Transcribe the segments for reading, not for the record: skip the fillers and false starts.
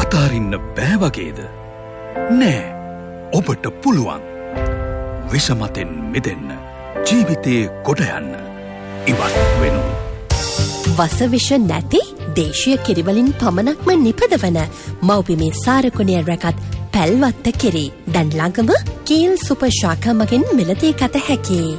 අතාරින්න බෑ වගේද? නෑ, ඔබට පුළුවන්. විෂමතෙන් මිදෙන්න, ජීවිතේ කොට යන්න, ඉවත් වෙනු. වසවිෂ නැති දේශීය කිරිවලින් පමණක්ම නිපදවන මව්බිමේ සාරකුණය රැකත් පැල්වත්ත කිරි දැන් ළඟම කීල් සුපර් ශාඛා මගින් මිලදී ගත හැකියි.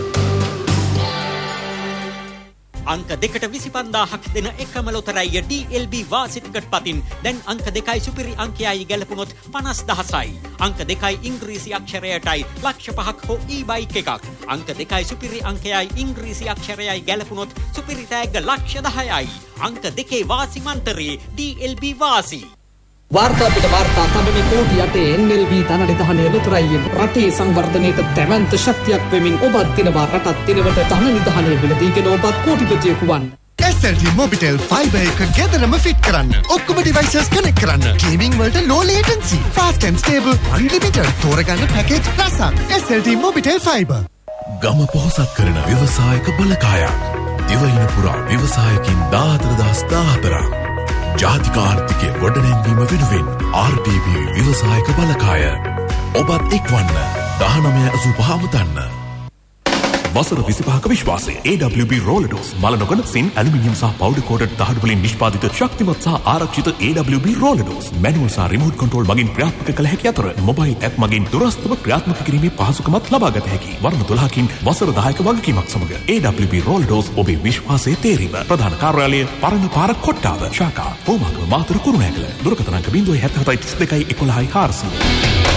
අංක 2ට 25000ක් දෙන එකම ලොතරැයිය DLB වාසි ටිකට් පතින් දැන් අංක 2යි සුපිරි අංකයයි ගැලපුණොත් 50000යි. අංක 2යි ඉංග්‍රීසි අක්ෂරයටයි ලක්ෂ 5ක් හෝ e-බයික් එකක්. අංක 2යි සුපිරි අංකයයි ඉංග්‍රීසි අක්ෂරයයි ගැලපුණොත් සුපිරි තෑග්ග ලක්ෂ 10යි. අංක 2 වාසි මන්තරේ DLB වාසි. වාර්තා පිට වාර්තා තබන කෝටි යටේ NLB ධනනිධානය ලොතරැයියෙන් රටේ සංවර්ධනයට දැවැන්ත ශක්තියක් වෙමින් ඔබත් දිනවා රටත් දිනවට ධනනිධානය වෙලදීගෙන ඔබත් කෝටිපතියෙකු වන්න. SLT Mobitel Fiber එක ගෙදරම ෆිට කරන්න. ඔක්කොම devices connect කරන්න. Gaming වලට low latency, fast and stable, unlimited තෝරගන්න package රසක්. SLT Mobitel Fiber. ගම පොහොසත් කරන ව්‍යවසායක බලකායක්. දිවයින පුරා ව්‍යවසායකින් 14014ක්. ජාතික ආර්ථිකය ගොඩනැංවීම වෙනුවෙන් RDB ව්‍යවසායක බලකාය. ඔබත් එක්වන්න 1985 මුදන්න. වසර 25ක විශ්වාසය AWB රෝලඩෝස් මලනොගන සින් ඇලුමිනියම් සහ පවුඩර් කෝටඩ් දහඩු වලින් නිෂ්පාදිත ශක්තිමත් සහ ආරක්ෂිත AWB රෝලඩෝස් මැනුවල් සහ රිමෝට් කන්ට්‍රෝල් මගින් ක්‍රියාත්මක කළ හැකි අතර මොබයිල් ඇප් මගින් දුරස්ථව ක්‍රියාත්මක කිරීමේ පහසුකමත් ලබා ගත හැකි. වර්ණ 12කින් වසර 10ක වගකීමක් සමග AWB රෝලඩෝස් ඔබේ විශ්වාසයේ තේරීම. ප්‍රධාන කාර්යාලය පරණ පාර කොට්ටාව ශාඛා පොමගම මාතර කුරුණෑගල. දුරකථන අංක 0773211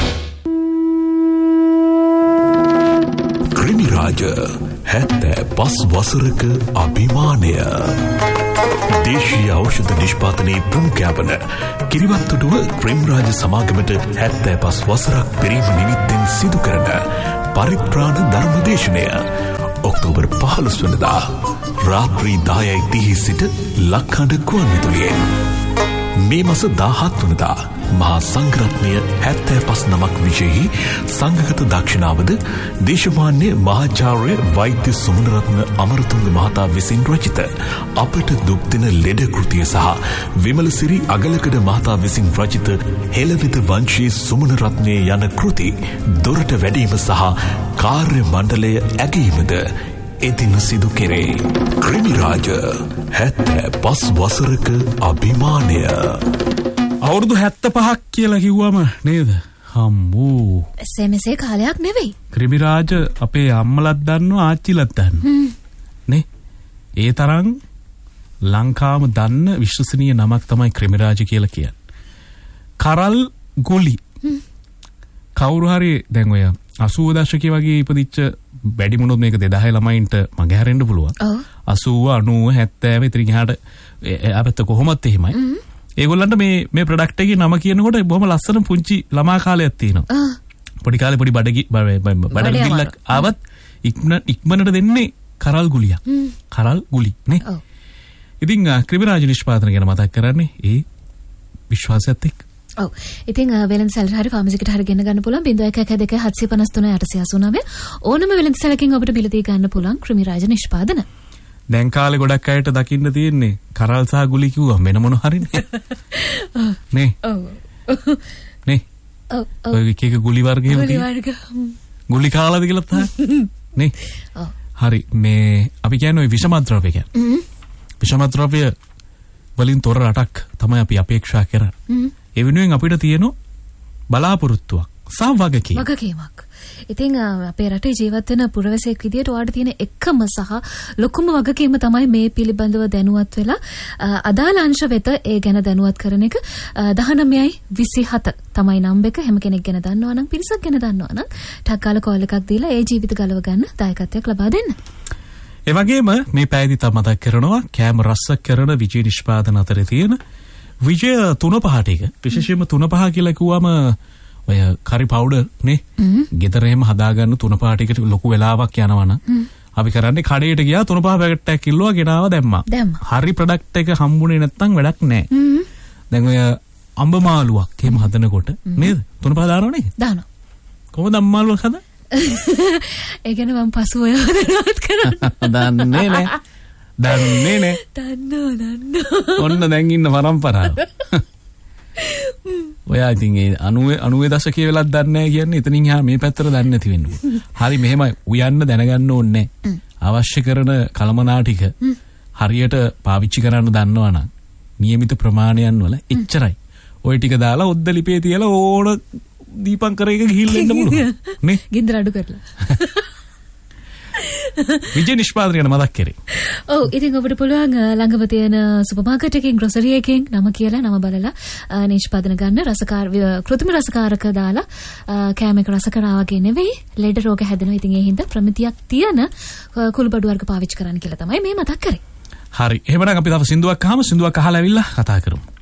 ක්‍රිමිරාජ 75 වසරක අභිමානය. දේශීය ඖෂධ නිෂ්පාදනයේ ප්‍රමුඛයා වන කිරිවත්තුඩුව ක්‍රිමිරාජ සමාගමට 75 වසරක් පිරීම නිමිත්තෙන් සිදු කරන පරිත්‍රාණ ධර්මදේශනය ඔක්තෝබර් 15 වෙනිදා රාත්‍රී 10:30 සිට ලක්හඬ ගුවන්විදුලියෙන්. මේ මාස 17 වෙනිදා මහා සංඝරත්නය 75 නමක් විජයී සංඝගත දක්ෂිනාවද දේශමාන්‍ය මහාචාර්ය වෛද්‍ය සුමනරත්න අමරතුංග මහතා විසින් රචිත අපට දුක් දෙන ලෙඩ කෘතිය සහ විමලසිරි අගලකඩ මහතා විසින් රචිත හෙළවිද වංශී සුමනරත්නය යන කෘති දොරට වැඩීම සහ කාර්ය මණ්ඩලය ඇගීමද එදින සිදු කෙරේ. ක්‍රිමිරාජ 75 වසරක අභිමානය. අවුරුදු 75ක් කියලා කිව්වම නේද? හම්බෝ. එසේ කාලයක් නෙවෙයි. ක්‍රිමිරාජ අපේ අම්මලත් දන්නවා ආච්චිලත් දන්නවා. නේ? ඒ තරම් ලංකාවම දන්න විශ්වසනීය නමක් තමයි ක්‍රිමිරාජ කියලා කියන්නේ. කරල් ගුලි. කවුරු හරි දැන් ඔය 80 දශකයේ වගේ ඉපදිච්ච වැඩි මොනොත් මේක 2000 ළමයින්ට මගේ හැරෙන්න පුළුවන්. 80 90 70 ඉතින් එහාට අපිට කොහොමත් එහෙමයි. ඒගොල්ලන්ට මේ ප්‍රොඩක්ට් එකේ නම කියනකොට බොහොම ලස්සන පුංචි ළමා කාලයක් තියෙනවා. පොඩි කාලේ පොඩි බඩගිල්ලක් ආවත් ඉක්මනට දෙන්නේ කරල් ගුලියක්. කරල් ගුලි නේ. ඉතින් ක්‍රිමිරාජ නිෂ්පාදන ගැන මතක් කරන්නේ ඒ විශ්වාසයත් එක්ක. ඔව්. ඉතින් වෙළඳසැලට හරි ෆාමසිකට හරි ගෙන්න ගන්න පුළුවන් 0112 753 889 ඕනම වෙළඳසැලකින් ඔබට මිලදී ගන්න පුළුවන් ක්‍රිමිරාජ නිෂ්පාදන. දැන් කාලේ ගොඩක් අයට දකින්න තියෙන්නේ කරල් සහ ගුලි කිව්වම වෙන මොන හරිනේ. නේ. ඔව්. නේ. ඔව්. ඔය එක ගුලි වර්ග එහෙම තියෙනවා. ගුලි කාලාද කියලා තමයි. නේ. ඔව්. හරි මේ අපි කියන්නේ ඔය විෂම ද්‍රව්‍ය කියන්නේ. විෂම ද්‍රව්‍ය වලින් තොර රටක් තමයි අපි අපේක්ෂා කරන්නේ. ඒ වෙනුවෙන් අපිට තියෙන බලාපොරොත්තුවක් සහ වගකීමක්. ඉතින් අපේ රටේ ජීවත් වෙන පුරවැසියෙක් විදියට ඔයාලට තියෙන එකම සහ ලොකුම වගකීම තමයි මේ පිළිබඳව දැනුවත් වෙලා අදාළ අංශ වෙත ඒ ගැන දැනුවත් කරන එක. 1927 තමයි නම්බර එක. හැම කෙනෙක් ගැන දන්නවා නම් පිරිසක් ගැන දන්නවා නම් ටක් ගාලා කෝල් එකක් දීලා ඒ ජීවිත ගලව ගන්න දායකත්වයක් ලබා දෙන්න. ඒ වගේම මේ පැයදී තම මතක් කරනවා කෑම රස කරන විජය නිෂ්පාදන අතරේ තියෙන විජය 3-5 ටික. විශේෂයෙන්ම 3-5 කියලා කිව්වම ඔය කරි පවුඩර් නේ. ගෙදර එහෙම හදාගන්න 3-5 ටිකට ලොකු වෙලාවක් යනවනම් අපි කරන්නේ කඩේට ගියා 3-5 පැකට් එකක් කිල්ලුවා ගෙනාව දැම්මා. හරි ප්‍රොඩක්ට් එක හම්බුනේ නැත්තම් වැඩක් නැහැ. දැන් ඔය අඹ මාළුවක් එහෙම හදනකොට නේද? 3-5 දානව නේ? දානවා. කොහොමද අඹ මාළුවක් හදන්නේ? ඒ ගැන මම පසුව යවදනවත් කරන්නේ. දන්නේ නැහැ. දන්නවා. ඔන්න දැන් ඉන්න පරම්පරාව. ඔයා ඉතින් ඒ 90 දශකයේ වෙලක් දන්නේ නැහැ කියන්නේ එතනින් එහා මේ පැත්තට දන්නේ නැති වෙන්නේ. හරි මෙහෙමයි උයන්න දැනගන්න ඕනේ. අවශ්‍ය කරන කලමනා ටික හරියට පාවිච්චි කරන්න දන්නවනම් නියමිත ප්‍රමාණයන් වල එච්චරයි. ওই ටික දාලා ඔද්ද ලිපේ තියලා ඕන දීපංකරයක ගිහිල්ලා එන්න පුළුවන්. නේ? ගින්දර අඩු කරලා. විජේ නිෂ්පාදනය ගැන මතක් කරේ. ඔව් ඉතින් ඔබට පුළුවන් ළඟම තියෙන සුපර් මාකට් එකකින් ග්‍රොසරි එකකින් නම කියලා නම බලලා නිෂ්පාදන ගන්න කෘත්‍රිම රසකාරක දාලා කෑම එක රස කරා වගේ නෙවෙයි ලෙඩ රෝග හැදෙනවා. ඉතින් ඒ හින්දා ප්‍රමිතියක් තියෙන කුළුබඩු වර්ග පාවිච්චි කරන්න කියලා තමයි මේ මතක් කරේ. හරි එහෙනම් අපි තව සින්දුවක් අහලා ඇවිල්ලා කතා කරමු.